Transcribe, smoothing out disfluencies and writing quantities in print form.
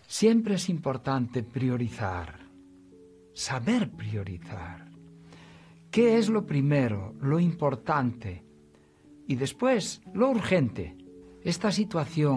Siempre es importante priorizar, saber priorizar. ¿Qué es lo primero, lo importante? Y después, lo urgente. Esta situación